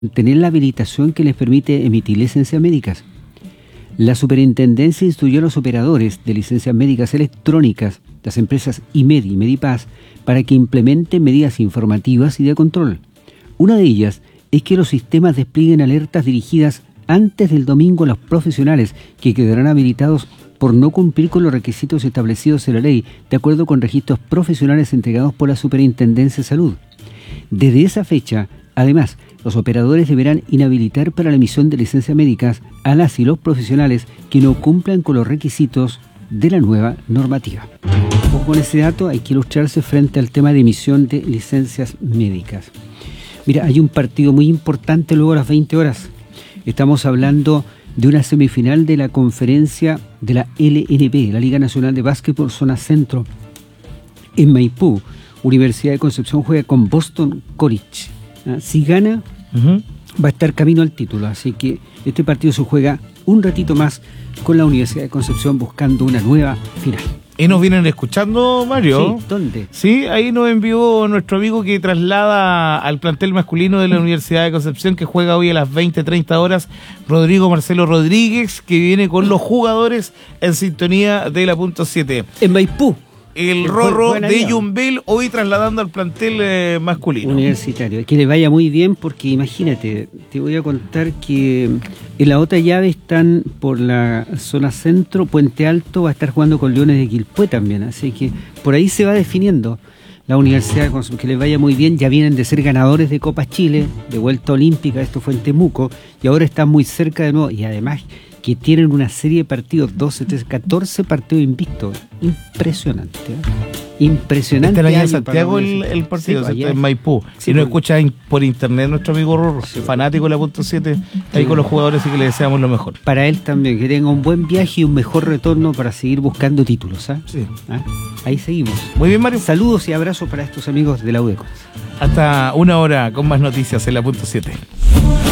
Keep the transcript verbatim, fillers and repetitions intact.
tener la habilitación que les permite emitir licencias médicas. La superintendencia instruyó a los operadores de licencias médicas electrónicas, las empresas IMEDI y Medipaz, para que implementen medidas informativas y de control. Una de ellas es que los sistemas desplieguen alertas dirigidas antes del domingo a los profesionales que quedarán habilitados por no cumplir con los requisitos establecidos en la ley, de acuerdo con registros profesionales entregados por la Superintendencia de Salud. Desde esa fecha, además, los operadores deberán inhabilitar para la emisión de licencias médicas a las y los profesionales que no cumplan con los requisitos de la nueva normativa. Ojo con ese dato, hay que ilustrarse frente al tema de emisión de licencias médicas. Mira, hay un partido muy importante luego a las veinte horas. Estamos hablando de una semifinal de la conferencia de la L N B, la Liga Nacional de Básquetbol Zona Centro. En Maipú, Universidad de Concepción juega con Boston College. ¿Ah? Si gana, uh-huh. va a estar camino al título. Así que este partido se juega un ratito más con la Universidad de Concepción buscando una nueva final. ¿Y nos vienen escuchando, Mario? Sí, ¿dónde? Sí, ahí nos envió nuestro amigo que traslada al plantel masculino de la Universidad de Concepción, que juega hoy a las veinte treinta horas, Rodrigo Marcelo Rodríguez, que viene con los jugadores en sintonía de la punto siete. En Maipú. El Rorro de Yumbel, hoy trasladando al plantel eh, masculino. Universitario. Que le vaya muy bien, porque imagínate, te voy a contar que en la otra llave están por la zona centro, Puente Alto va a estar jugando con Leones de Quilpué también, así que por ahí se va definiendo la Universidad, que les vaya muy bien. Ya vienen de ser ganadores de Copa Chile, de vuelta olímpica, esto fue en Temuco, y ahora están muy cerca de nuevo, y además que tienen una serie de partidos, doce, trece, catorce partidos invictos. Impresionante, ¿eh? Impresionante. Este año en Santiago el, el partido, sí, en Maipú. Si sí, no escucha por internet nuestro amigo Rorro, sí, fanático de la punto siete, ahí sí, con los jugadores, y que le deseamos lo mejor. Para él también, que tenga un buen viaje y un mejor retorno para seguir buscando títulos. ¿eh? Sí. ¿Ah? Ahí seguimos. Muy bien, Mario. Saludos y abrazos para estos amigos de la U D E C O. Hasta una hora con más noticias en la punto siete.